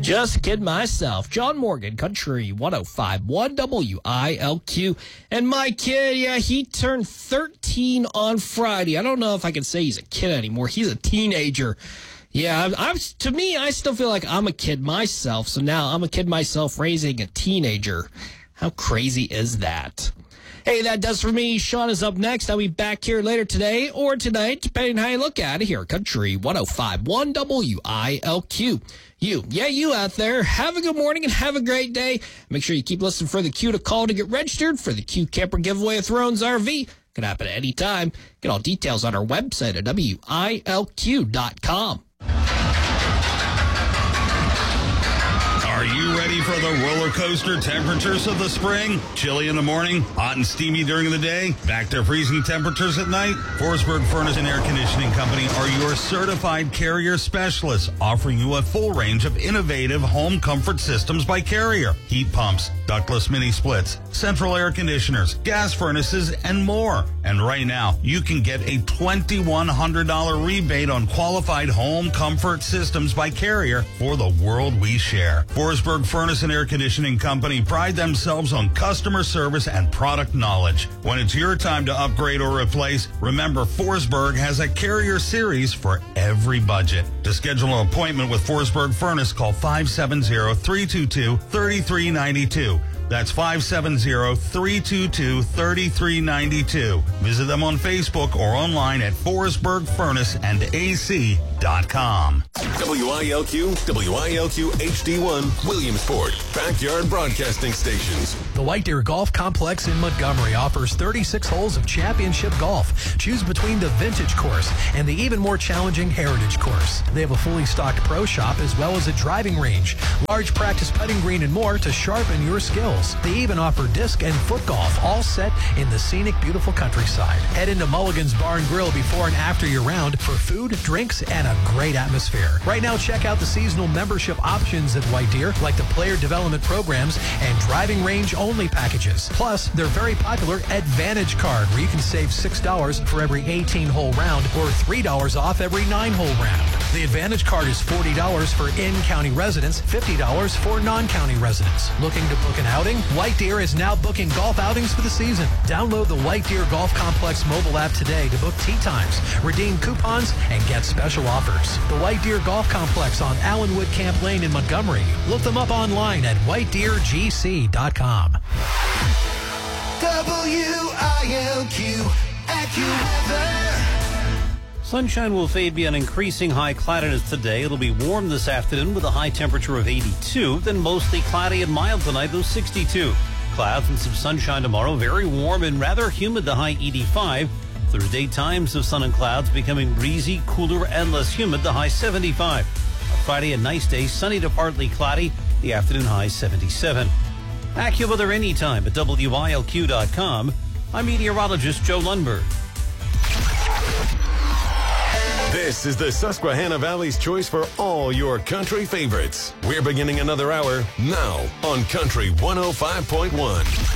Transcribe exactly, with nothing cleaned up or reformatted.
Just kid myself. John Morgan, Country one oh five point one W I L Q. And my kid, yeah, he turned thirteen on Friday. I don't know if I can say he's a kid anymore. He's a teenager. Yeah, I'm, I'm, to me, I still feel like I'm a kid myself. So now I'm a kid myself raising a teenager. How crazy is that? Hey, that does for me. Sean is up next. I'll be back here later today or tonight, depending on how you look at it here. Country one oh five point one W I L Q. You, yeah, you out there, have a good morning and have a great day. Make sure you keep listening for the Q to call to get registered for the Q Camper Giveaway at Thrones R V. Could happen at any time. Get all details on our website at W I L Q dot com. Are you ready for the roller coaster temperatures of the spring? Chilly in the morning, hot and steamy during the day, back to freezing temperatures at night? Forsberg Furnace and Air Conditioning Company are your certified Carrier specialists, offering you a full range of innovative home comfort systems by Carrier. Heat pumps, ductless mini splits, central air conditioners, gas furnaces, and more. And right now, you can get a twenty-one hundred dollars rebate on qualified home comfort systems by Carrier for the world we share. Forsberg Furnace and Air Conditioning Company pride themselves on customer service and product knowledge. When it's your time to upgrade or replace, remember Forsberg has a Carrier series for every budget. To schedule an appointment with Forsberg Furnace, call five seven zero, three two two, three three nine two. That's five seven zero, three two two, three three nine two. Visit them on Facebook or online at forsberg furnace and A C dot com. W I L Q, W I L Q H D one, Williamsport, Backyard Broadcasting Stations. The White Deer Golf Complex in Montgomery offers thirty-six holes of championship golf. Choose between the Vintage course and the even more challenging Heritage course. They have a fully stocked pro shop as well as a driving range, large practice putting green, and more to sharpen your skills. They even offer disc and foot golf, all set in the scenic, beautiful countryside. Head into Mulligan's Bar and Grill before and after your round for food, drinks, and a great atmosphere. Right now, check out the seasonal membership options at White Deer, like the player development programs and driving range-only packages. Plus, their very popular Advantage card, where you can save six dollars for every eighteen-hole round or three dollars off every nine-hole round. The Advantage card is forty dollars for in-county residents, fifty dollars for non-county residents. Looking to book an outing? White Deer is now booking golf outings for the season. Download the White Deer Golf Complex mobile app today to book tee times, redeem coupons, and get special offers. The White Deer Golf Complex on Allenwood Camp Lane in Montgomery. Look them up online at white deer g c dot com. W I L Q AccuWeather. Sunshine will fade beyond increasing high cloudiness today. It'll be warm this afternoon with a high temperature of eighty-two, then mostly cloudy and mild tonight, though sixty-two. Clouds and some sunshine tomorrow, very warm and rather humid, the high eighty-five. Through daytimes of sun and clouds, becoming breezy, cooler, and less humid, the high seventy-five. On Friday, a nice day, sunny to partly cloudy, the afternoon high seventy-seven. AccuWeather anytime at W I L Q dot com. I'm meteorologist Joe Lundberg. This is the Susquehanna Valley's choice for all your country favorites. We're beginning another hour now on Country one oh five point one.